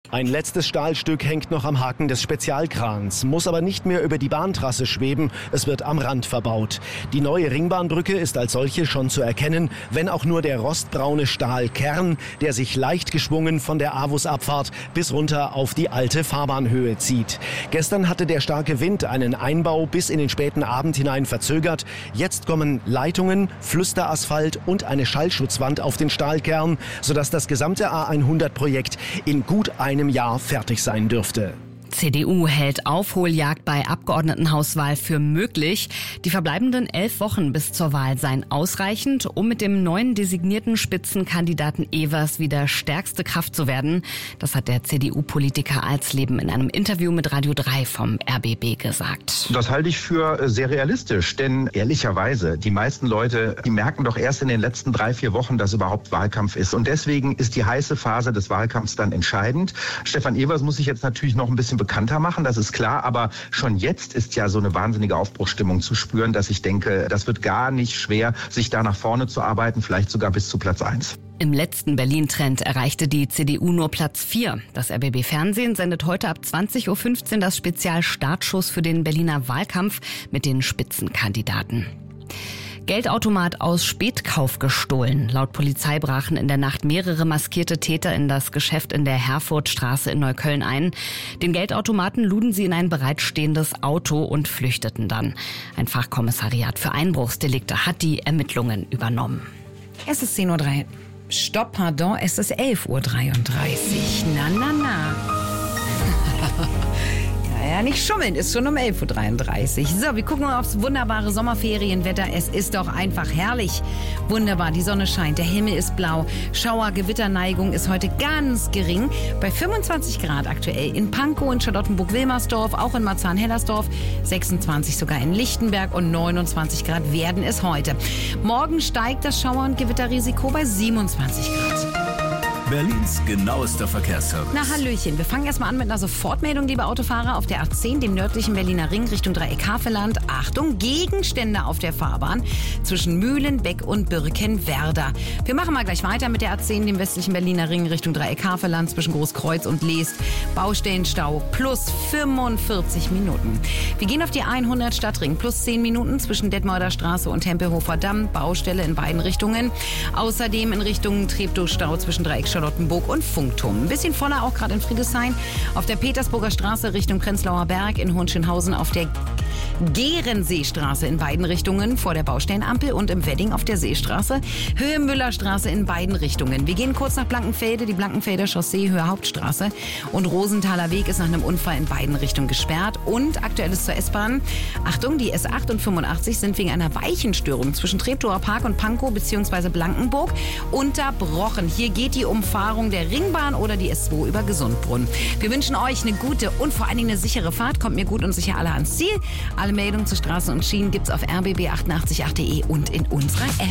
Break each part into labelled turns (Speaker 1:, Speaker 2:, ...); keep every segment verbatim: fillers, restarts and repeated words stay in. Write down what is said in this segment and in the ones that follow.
Speaker 1: Ein letztes Stahlstück hängt noch am Haken des Spezialkrans, muss aber nicht mehr über die Bahntrasse schweben, es wird am Rand verbaut. Die neue Ringbahnbrücke ist als solche schon zu erkennen, wenn auch nur der rostbraune Stahlkern, der sich leicht geschwungen von der Avus-Abfahrt bis runter auf die alte Fahrbahnhöhe zieht. Gestern hatte der starke Wind einen Einbau bis in den späten Abend hinein verzögert. Jetzt kommen Leitungen, Flüsterasphalt und eine Schallschutzwand auf den Stahlkern, sodass das gesamte A hundert-Projekt in gut einem Jahr fertig sein dürfte.
Speaker 2: C D U hält Aufholjagd bei Abgeordnetenhauswahl für möglich. Die verbleibenden elf Wochen bis zur Wahl seien ausreichend, um mit dem neuen designierten Spitzenkandidaten Evers wieder stärkste Kraft zu werden. Das hat der C D U-Politiker Alsleben in einem Interview mit Radio drei vom R B B gesagt.
Speaker 3: Das halte ich für sehr realistisch, denn ehrlicherweise, die meisten Leute, die merken doch erst in den letzten drei, vier Wochen, dass überhaupt Wahlkampf ist. Und deswegen ist die heiße Phase des Wahlkampfs dann entscheidend. Stefan Evers muss sich jetzt natürlich noch ein bisschen bekannter machen, das ist klar, aber schon jetzt ist ja so eine wahnsinnige Aufbruchsstimmung zu spüren, dass ich denke, das wird gar nicht schwer, sich da nach vorne zu arbeiten, vielleicht sogar bis zu Platz eins.
Speaker 2: Im letzten Berlin-Trend erreichte die C D U nur Platz vier. Das R B B-Fernsehen sendet heute ab zwanzig Uhr fünfzehn das Spezial-Startschuss für den Berliner Wahlkampf mit den Spitzenkandidaten. Geldautomat aus Spätkauf gestohlen. Laut Polizei brachen in der Nacht mehrere maskierte Täter in das Geschäft in der Herfurtstraße in Neukölln ein. Den Geldautomaten luden sie in ein bereitstehendes Auto und flüchteten dann. Ein Fachkommissariat für Einbruchsdelikte hat die Ermittlungen übernommen.
Speaker 4: Es ist zehn Uhr drei. Stopp, pardon, es ist elf Uhr dreiunddreißig. Na, na, na. Ja, nicht schummeln, ist schon um elf Uhr dreiunddreißig. So, wir gucken mal aufs wunderbare Sommerferienwetter. Es ist doch einfach herrlich. Wunderbar, die Sonne scheint, der Himmel ist blau. Schauer, Gewitterneigung ist heute ganz gering. Bei fünfundzwanzig Grad aktuell in Pankow, in Charlottenburg-Wilmersdorf, auch in Marzahn-Hellersdorf, sechsundzwanzig sogar in Lichtenberg und neunundzwanzig Grad werden es heute. Morgen steigt das Schauer- und Gewitterrisiko bei siebenundzwanzig Grad.
Speaker 5: Berlins genauester Verkehrsservice.
Speaker 4: Na hallöchen, wir fangen erstmal an mit einer Sofortmeldung, liebe Autofahrer, auf der A zehn, dem nördlichen Berliner Ring Richtung Dreieck Havelland. Achtung, Gegenstände auf der Fahrbahn zwischen Mühlenbeck und Birkenwerder. Wir machen mal gleich weiter mit der A zehn, dem westlichen Berliner Ring Richtung Dreieck Havelland zwischen Großkreuz und Leest. Baustellenstau plus fünfundvierzig Minuten. Wir gehen auf die hundert Stadtring plus zehn Minuten zwischen Detmolder Straße und Tempelhofer Damm. Baustelle in beiden Richtungen. Außerdem in Richtung Treptow-Stau zwischen Dreieck Charlottenburg und Funkturm. Ein bisschen voller auch gerade in Friedrichshain. Auf der Petersburger Straße Richtung Prenzlauer Berg, in Hohenschönhausen auf der Gehrenseestraße in beiden Richtungen vor der Baustellenampel und im Wedding auf der Seestraße. Höhe Müllerstraße in beiden Richtungen. Wir gehen kurz nach Blankenfelde, die Blankenfelder Chaussee, Höhe Hauptstraße. Und Rosenthaler Weg ist nach einem Unfall in beiden Richtungen gesperrt. Und aktuelles zur S-Bahn. Achtung, die S acht und fünfundachtzig sind wegen einer Weichenstörung zwischen Treptower Park und Pankow bzw. Blankenburg unterbrochen. Hier geht die Umfahrung der Ringbahn oder die S zwei über Gesundbrunn. Wir wünschen euch eine gute und vor allen Dingen eine sichere Fahrt. Kommt mir gut und sicher alle ans Ziel. Alle Meldungen zu Straßen und Schienen gibt's auf r b b achtundachtzig punkt d e und in unserer App.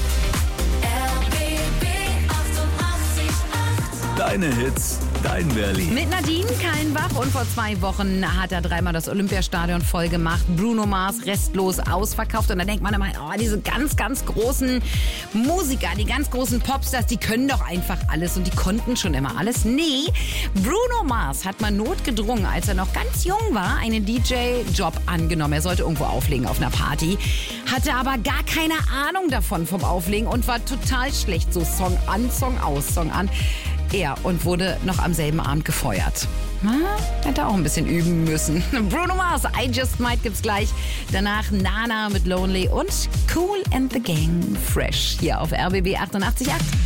Speaker 5: R B B achtundachtzig Komma acht. Deine Hits, dein Berlin.
Speaker 4: Mit Nadine Kallenbach, und vor zwei Wochen hat er dreimal das Olympiastadion voll gemacht. Bruno Mars restlos ausverkauft. Und da denkt man immer, oh, diese ganz, ganz großen Musiker, die ganz großen Popstars, die können doch einfach alles. Und die konnten schon immer alles. Nee, Bruno Mars hat mal notgedrungen, als er noch ganz jung war, einen D J-Job angenommen. Er sollte irgendwo auflegen auf einer Party. Hatte aber gar keine Ahnung davon vom Auflegen und war total schlecht. So Song an, Song aus, Song an. Er und wurde noch am selben Abend gefeuert. Na, hätte auch ein bisschen üben müssen. Bruno Mars, I Just Might gibt's gleich. Danach Nana mit Lonely und Cool and the Gang Fresh hier auf R B B achtundachtzig Komma acht.